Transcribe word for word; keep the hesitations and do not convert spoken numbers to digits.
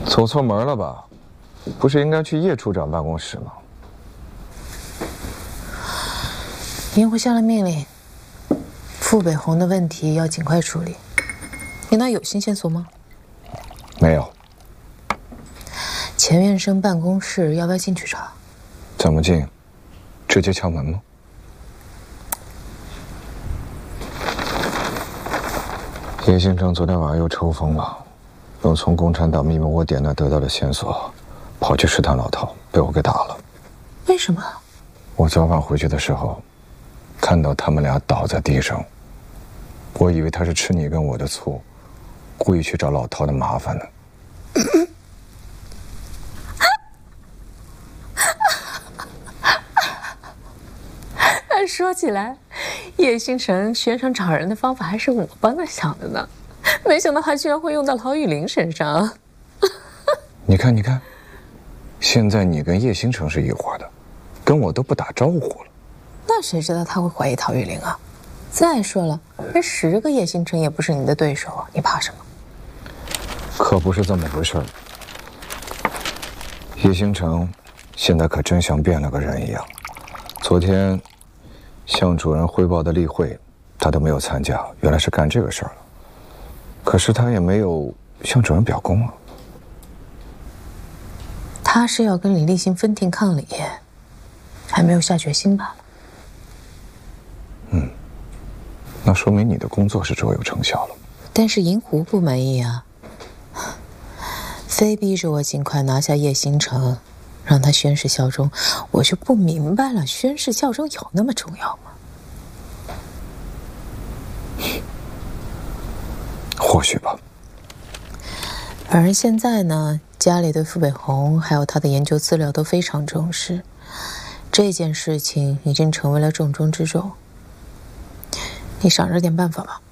走错门了吧？不是应该去叶处长办公室吗？ 银湖下了命令，傅北红的问题要尽快处理。你那有新线索吗？ 没有。 钱院生办公室要不要进去查？ 怎么进？直接敲门吗？叶星辰昨天晚上又抽风了，又从共产党秘密窝点那得到的线索，跑去试探老陶，被我给打了。 为什么？ 我早晚回去的时候，看到他们俩倒在地上，我以为他是吃你跟我的醋，故意去找老陶的麻烦呢。 说起来，叶星辰悬赏找人的方法还是我帮他想的呢，没想到他居然会用到陶玉玲身上。 你看，你看，现在你跟叶星辰是一伙的，跟我都不打招呼了。 那谁知道他会怀疑陶玉玲啊？再说了，这十个叶星辰也不是你的对手，你怕什么？ 可不是这么回事儿。叶星辰现在可真像变了个人一样，昨天向主任汇报的例会，他都没有参加，原来是干这个事儿了。可是他也没有向主任表功啊。 他是要跟李立新分庭抗礼，还没有下决心罢了。 嗯，那说明你的工作是卓有成效了。 但是银湖不满意啊，非逼着我尽快拿下叶星辰，让他宣誓效忠，我就不明白了，宣誓效忠有那么重要吗？ 或许吧。 反正现在呢，家里对傅北红还有他的研究资料都非常重视，这件事情已经成为了重中之重。你想着点办法吧。